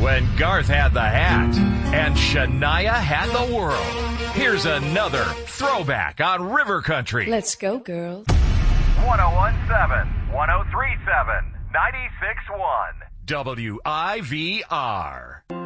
when Garth had the hat and Shania had the world. Here's another throwback on River Country. Let's go, girls. 1017, 1037, 96.1. WIVR.